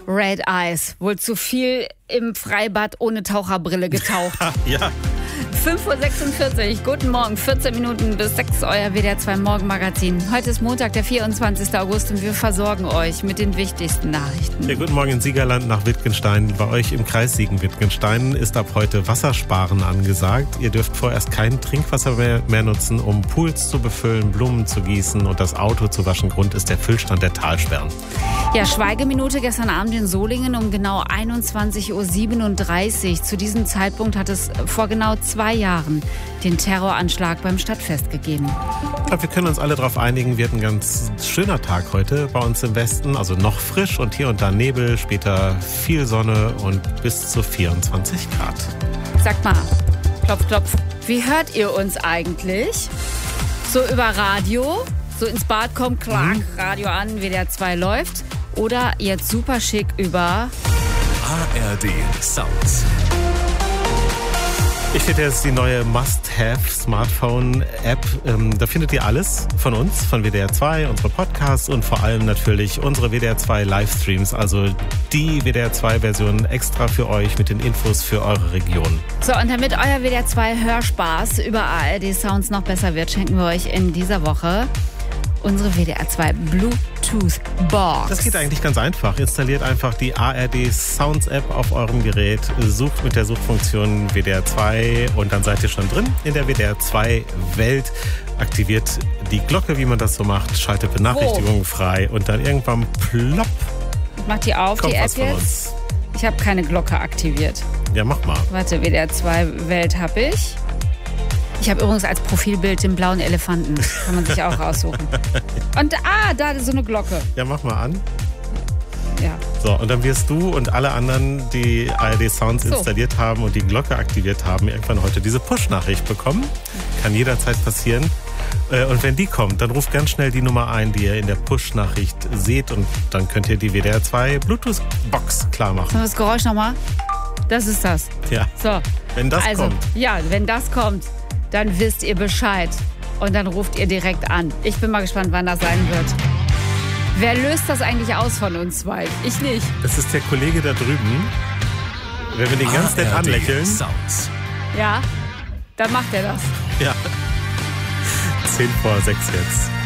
Red Eyes. Wohl zu viel im Freibad ohne Taucherbrille getaucht. Ja. 5.46 Uhr, guten Morgen, 14 Minuten bis 6, euer WDR 2 Morgenmagazin. Heute ist Montag, der 24. August und wir versorgen euch mit den wichtigsten Nachrichten. Ja, guten Morgen in Siegerland nach Wittgenstein. Bei euch im Kreis Siegen-Wittgenstein ist ab heute Wassersparen angesagt. Ihr dürft vorerst kein Trinkwasser mehr nutzen, um Pools zu befüllen, Blumen zu gießen und das Auto zu waschen. Grund ist der Füllstand der Talsperren. Ja, Schweigeminute gestern Abend in Solingen um genau 21.37 Uhr. Zu diesem Zeitpunkt hat es vor genau 2 Jahren den Terroranschlag beim Stadtfest gegeben. Ich glaube, wir können uns alle darauf einigen, wird ein ganz schöner Tag heute bei uns im Westen. Also noch frisch und hier und da Nebel, später viel Sonne und bis zu 24 Grad. Sagt mal, klopf, klopf, wie hört ihr uns eigentlich? So über Radio, so ins Bad kommt, klack, Radio an, WDR 2 läuft. Oder jetzt super schick über ARD Sounds. Ich finde, das ist die neue Must-Have-Smartphone-App. Da findet ihr alles von uns, von WDR 2, unsere Podcasts und vor allem natürlich unsere WDR 2 Livestreams. Also die WDR 2-Version extra für euch mit den Infos für eure Region. So, und damit euer WDR 2 Hörspaß über ARD Sounds noch besser wird, schenken wir euch in dieser Woche unsere WDR 2 Bluetooth Box. Das geht eigentlich ganz einfach. Installiert einfach die ARD Sounds App auf eurem Gerät, sucht mit der Suchfunktion WDR 2 und dann seid ihr schon drin in der WDR 2 Welt. Aktiviert die Glocke, wie man das so macht, schaltet Benachrichtigungen frei und dann irgendwann plopp. Macht die auf, kommt die App was von jetzt? uns. Ich habe keine Glocke aktiviert. Ja, mach mal. Warte, WDR 2 Welt habe ich. Ich habe übrigens als Profilbild den blauen Elefanten. Kann man sich auch raussuchen. Und da ist so eine Glocke. Ja, mach mal an. Ja. So, und dann wirst du und alle anderen, die ARD Sounds installiert haben und die Glocke aktiviert haben, irgendwann heute diese Push-Nachricht bekommen. Kann jederzeit passieren. Und wenn die kommt, dann ruft ganz schnell die Nummer ein, die ihr in der Push-Nachricht seht. Und dann könnt ihr die WDR 2 Bluetooth-Box klar machen. Das Geräusch nochmal? Das ist das. Ja, So. wenn das kommt. Ja, wenn das kommt, dann wisst ihr Bescheid. Und dann ruft ihr direkt an. Ich bin mal gespannt, wann das sein wird. Wer löst das eigentlich aus von uns zwei? Ich nicht. Das ist der Kollege da drüben. Wenn wir den ganz nett ARD anlächeln. Sounds. Ja, dann macht er das. Ja. 5:10 jetzt.